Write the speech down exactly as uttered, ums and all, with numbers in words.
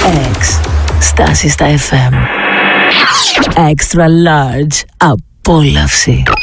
X. Στάση στα εφ εμ. Extra large. Απόλαυση.